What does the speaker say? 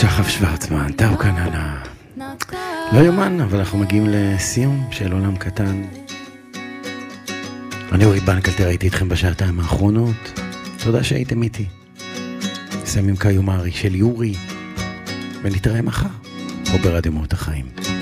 שחף שוורצמן, טאו קננה. לא יומן, אבל אנחנו מגיעים לסיום של עולם קטן. אני אורי בנקלטר, הייתי איתכם בשעתיים האחרונות. תודה שהייתם איתי. נסיים עם קיומרי של יורי, ונתראה מחר, או ברדיו מהות החיים.